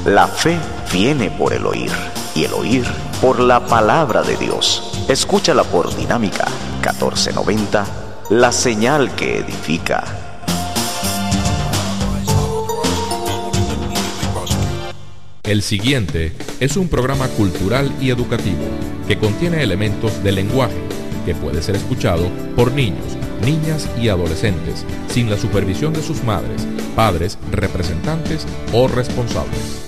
La fe viene por el oír, y el oír por la palabra de Dios. Escúchala por Dinámica 1490, la señal que edifica. El siguiente es un programa cultural y educativo que contiene elementos de lenguaje que puede ser escuchado por niños, niñas y adolescentes sin la supervisión de sus madres, padres, representantes o responsables.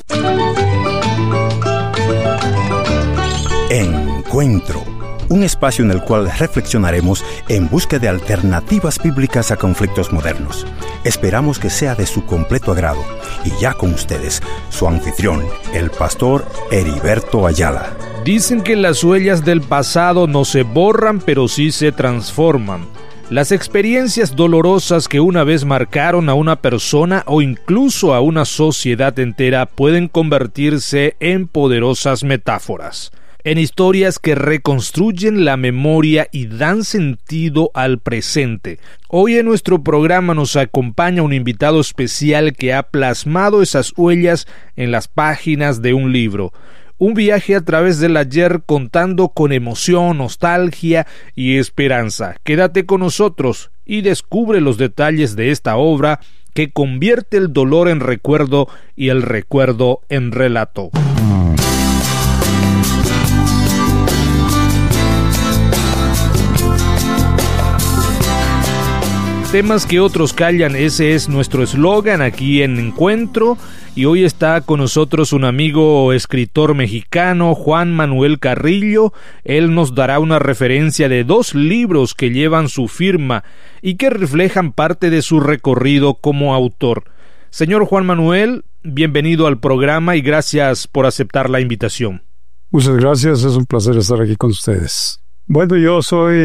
Encuentro, un espacio en el cual reflexionaremos en busca de alternativas bíblicas a conflictos modernos. Esperamos que sea de su completo agrado. Y ya con ustedes, su anfitrión, el pastor Heriberto Ayala. Dicen que las huellas del pasado no se borran, pero sí se transforman. Las experiencias dolorosas que una vez marcaron a una persona o incluso a una sociedad entera pueden convertirse en poderosas metáforas, en historias que reconstruyen la memoria y dan sentido al presente. Hoy en nuestro programa nos acompaña un invitado especial que ha plasmado esas huellas en las páginas de un libro. Un viaje a través del ayer contando con emoción, nostalgia y esperanza. Quédate con nosotros y descubre los detalles de esta obra que convierte el dolor en recuerdo y el recuerdo en relato. Temas que otros callan, ese es nuestro eslogan aquí en Encuentro, y hoy está con nosotros un amigo escritor mexicano, Juan Manuel Carrillo. Él nos dará una referencia de 2 libros que llevan su firma y que reflejan parte de su recorrido como autor. Señor Juan Manuel, bienvenido al programa y gracias por aceptar la invitación. Muchas gracias, es un placer estar aquí con ustedes. Bueno, yo soy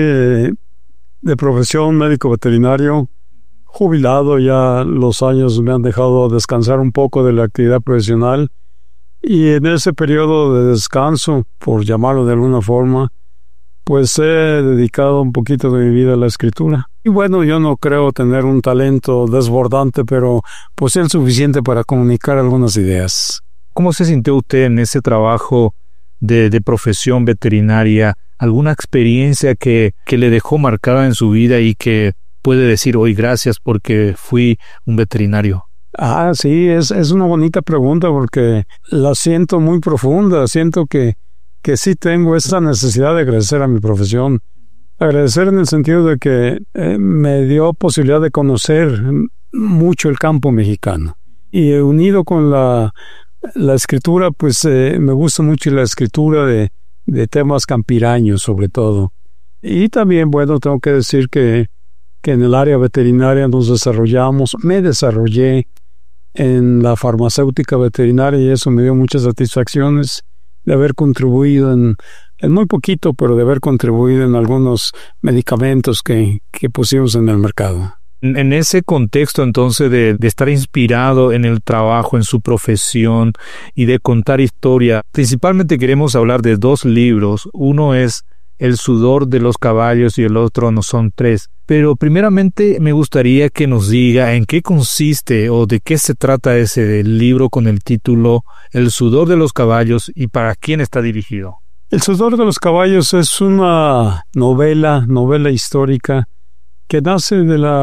de profesión médico veterinario, jubilado, ya los años me han dejado descansar un poco de la actividad profesional, y en ese periodo de descanso, por llamarlo de alguna forma, pues he dedicado un poquito de mi vida a la escritura. Y bueno, yo no creo tener un talento desbordante, pero pues es suficiente para comunicar algunas ideas. ¿Cómo se sintió usted en ese trabajo de profesión veterinaria? ¿Alguna experiencia que le dejó marcada en su vida y que puede decir hoy gracias porque fui un veterinario? Sí, es una bonita pregunta porque la siento muy profunda. Siento que sí tengo esa necesidad de agradecer a mi profesión. Agradecer en el sentido de que me dio posibilidad de conocer mucho el campo mexicano. Y unido con la escritura, pues me gusta mucho la escritura de temas campiraños sobre todo. Y también, bueno, tengo que decir que en el área veterinaria me desarrollé en la farmacéutica veterinaria, y eso me dio muchas satisfacciones de haber contribuido en muy poquito, pero de haber contribuido en algunos medicamentos que pusimos en el mercado. En ese contexto, entonces, de estar inspirado en el trabajo, en su profesión y de contar historia, principalmente queremos hablar de 2 libros. Uno es El sudor de los caballos y el otro no son 3. Pero primeramente me gustaría que nos diga en qué consiste o de qué se trata ese libro con el título El sudor de los caballos y para quién está dirigido. El sudor de los caballos es una novela histórica que nace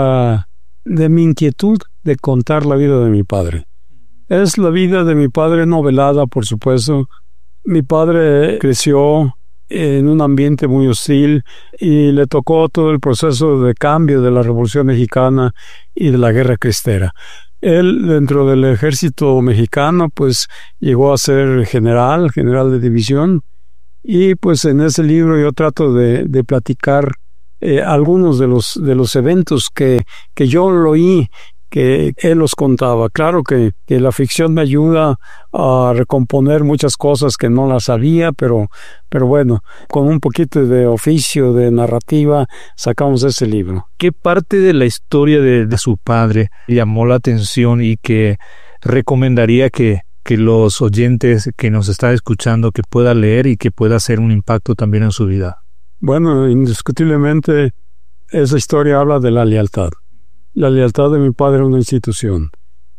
de mi inquietud de contar la vida de mi padre. Es la vida de mi padre novelada, por supuesto. Mi padre creció en un ambiente muy hostil y le tocó todo el proceso de cambio de la Revolución Mexicana y de la Guerra Cristera. Él, dentro del ejército mexicano, pues llegó a ser general de división, y pues en ese libro yo trato de platicar algunos de los eventos que yo lo oí, que él los contaba. Claro que la ficción me ayuda a recomponer muchas cosas que no las sabía, pero bueno, con un poquito de oficio, de narrativa, sacamos ese libro. ¿Qué parte de la historia de su padre llamó la atención y que recomendaría que los oyentes que nos están escuchando que pueda leer y que pueda hacer un impacto también en su vida? Bueno, indiscutiblemente esa historia habla de la lealtad. La lealtad de mi padre a una institución.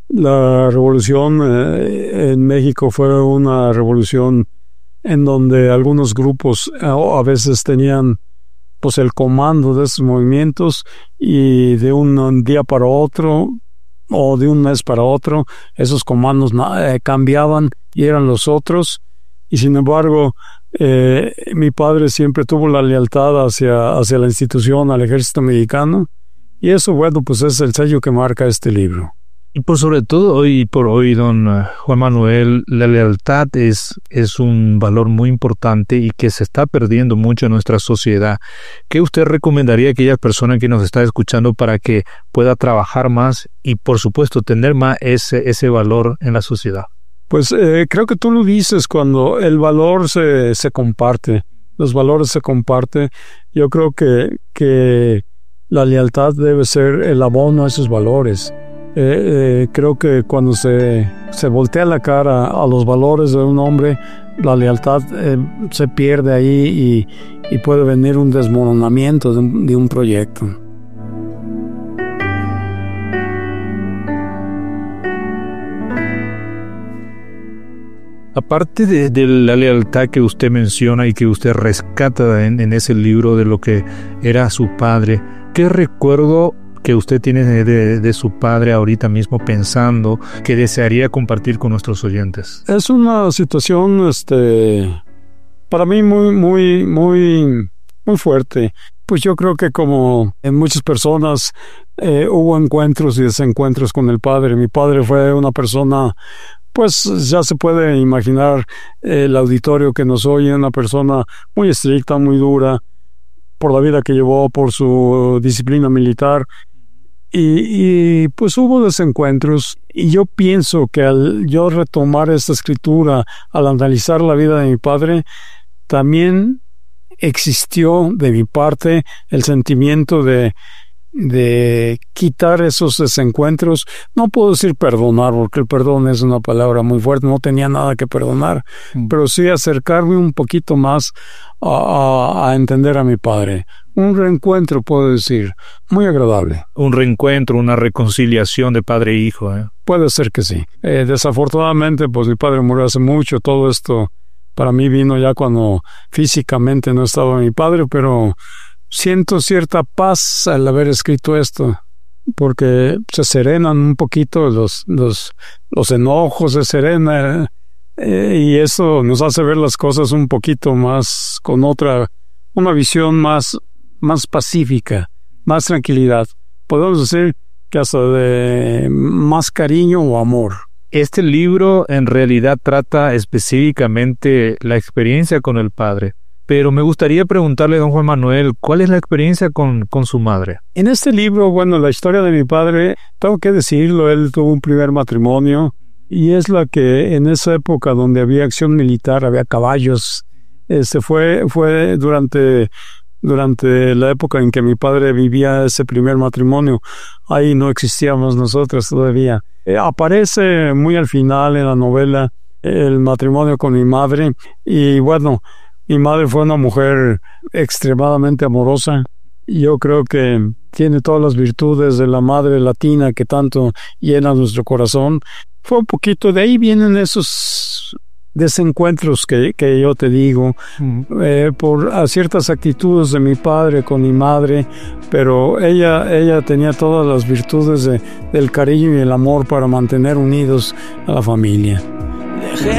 La revolución en México fue una revolución en donde algunos grupos a veces tenían pues el comando de esos movimientos, y de un día para otro o de un mes para otro esos comandos cambiaban y eran los otros. Y sin embargo mi padre siempre tuvo la lealtad hacia la institución, al ejército mexicano, y eso, bueno, pues es el sello que marca este libro. Y por sobre todo hoy por hoy, don Juan Manuel, la lealtad es un valor muy importante y que se está perdiendo mucho en nuestra sociedad. ¿Qué usted recomendaría a aquella persona que nos está escuchando para que pueda trabajar más y, por supuesto, tener más ese valor en la sociedad? Pues creo que tú lo dices, cuando el valor se comparte, los valores se comparten. Yo creo que la lealtad debe ser el abono a esos valores. Creo que cuando se voltea la cara a los valores de un hombre, la lealtad se pierde ahí y puede venir un desmoronamiento de un proyecto. Aparte de la lealtad que usted menciona y que usted rescata en ese libro de lo que era su padre, ¿qué recuerdo que usted tiene de su padre ahorita mismo pensando que desearía compartir con nuestros oyentes? Es una situación para mí muy fuerte. Pues yo creo que, como en muchas personas, hubo encuentros y desencuentros con el padre. Mi padre fue una persona, pues ya se puede imaginar el auditorio que nos oye, una persona muy estricta, muy dura, por la vida que llevó, por su disciplina militar. Y pues hubo desencuentros, y yo pienso que al yo retomar esta escritura, al analizar la vida de mi padre, también existió de mi parte el sentimiento de quitar esos desencuentros. No puedo decir perdonar, porque el perdón es una palabra muy fuerte, no tenía nada que perdonar, pero sí acercarme un poquito más a entender a mi padre. Un reencuentro, puedo decir, muy agradable. Un reencuentro, una reconciliación de padre e hijo. Puede ser que sí. Desafortunadamente, pues mi padre murió hace mucho. Todo esto para mí vino ya cuando físicamente no estaba mi padre, pero siento cierta paz al haber escrito esto, porque se serenan un poquito los enojos, se serena, y eso nos hace ver las cosas un poquito más con una visión más pacífica, más tranquilidad. Podemos decir que hasta de más cariño o amor. Este libro en realidad trata específicamente la experiencia con el padre. Pero me gustaría preguntarle, don Juan Manuel, ¿cuál es la experiencia con su madre? En este libro, bueno, la historia de mi padre, tengo que decirlo, él tuvo un primer matrimonio, y es la que en esa época donde había acción militar, había caballos, fue durante la época en que mi padre vivía ese primer matrimonio. Ahí no existíamos nosotros todavía. Aparece muy al final en la novela el matrimonio con mi madre, y bueno, mi madre fue una mujer extremadamente amorosa. Yo creo que tiene todas las virtudes de la madre latina que tanto llena nuestro corazón. Fue un poquito de ahí vienen esos desencuentros que yo te digo, por ciertas actitudes de mi padre con mi madre, pero ella tenía todas las virtudes del cariño y el amor para mantener unidos a la familia. Dejé